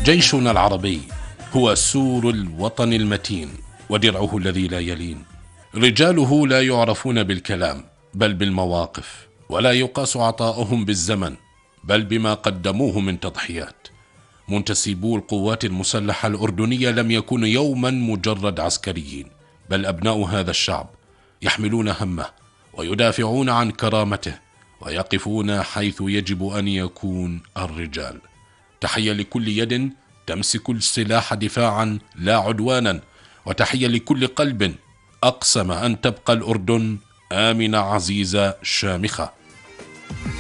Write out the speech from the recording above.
جيشنا العربي هو سور الوطن المتين ودرعه الذي لا يلين. رجاله لا يعرفون بالكلام بل بالمواقف، ولا يقاس عطاؤهم بالزمن بل بما قدموه من تضحيات. منتسبو القوات المسلحة الأردنية لم يكونوا يوما مجرد عسكريين، بل أبناء هذا الشعب يحملون همه ويدافعون عن كرامته ويقفون حيث يجب أن يكون الرجال. تحية لكل يد تمسك السلاح دفاعا لا عدوانا، وتحية لكل قلب أقسم أن تبقى الأردن آمنة عزيزة شامخة.